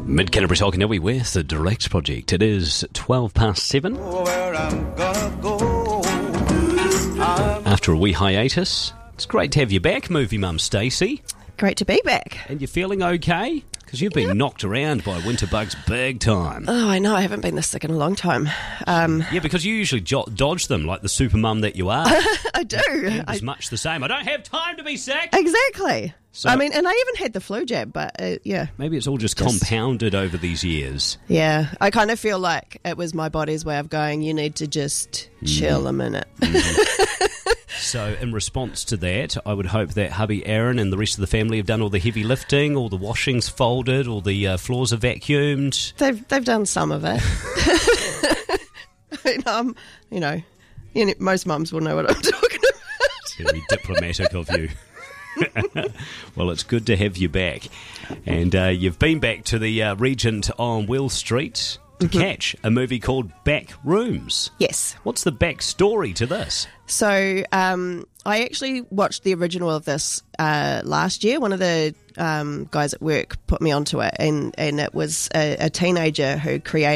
Mid-Canterbury Tolkien with the Direct Project. It is 7:12. After a wee hiatus, it's great to have you back, Movie Mum Stacey. Great to be back. And you're feeling okay? Because you've been knocked around by winter bugs big time. Oh, I know. I haven't been this sick in a long time. Yeah, because you usually dodge them like the super mum that you are. I do. It's much the same. I don't have time to be sick. Exactly. So, I mean, and I even had the flu jab, but yeah. Maybe it's all just compounded over these years. Yeah. I kind of feel like it was my body's way of going, you need to just chill a minute. So in response to that, I would hope that hubby Aaron and the rest of the family have done all the heavy lifting, all the washing's folded, all the floors are vacuumed. They've done some of it. I mean, most mums will know what I'm talking about. Very diplomatic of you. Well, it's good to have you back. And you've been back to the Regent on Will Street to catch a movie called Back Rooms. Yes. What's the backstory to this? So I actually watched the original of this last year. One of the guys at work put me onto it, and it was a teenager who created